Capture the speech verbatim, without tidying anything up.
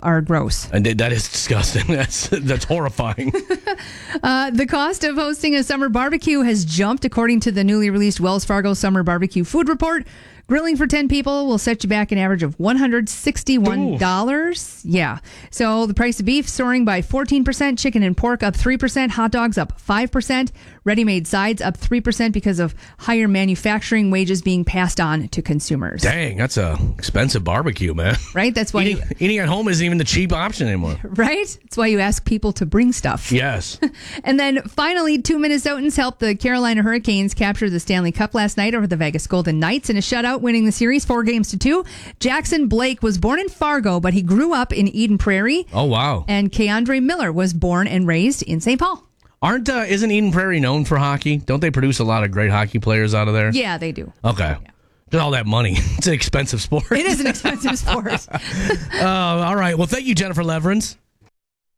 are gross. And that is disgusting. That's that's horrifying. uh, the cost of hosting a summer barbecue has jumped, according to the newly released Wells Fargo Summer Barbecue Food Report. Grilling for ten people will set you back an average of one hundred sixty-one dollars. Ooh. Yeah. So the price of beef soaring by fourteen percent, chicken and pork up three percent, hot dogs up five percent, ready-made sides up three percent because of higher manufacturing wages being passed on to consumers. Dang, that's a expensive barbecue, man. Right? That's why eating, you, eating at home isn't even the cheap option anymore. Right? That's why you ask people to bring stuff. Yes. And then finally, two Minnesotans helped the Carolina Hurricanes capture the Stanley Cup last night over the Vegas Golden Knights in a shutout, winning the series four games to two. Jackson Blake was born in Fargo, but he grew up in Eden Prairie. Oh, wow. And Keandre Miller was born and raised in Saint Paul. Aren't uh, isn't Eden Prairie known for hockey? Don't they produce a lot of great hockey players out of there? Yeah, they do. Okay. Yeah. Just all that money. It's an expensive sport. It is an expensive sport. uh, all right. Well, thank you, Jennifer Leverins.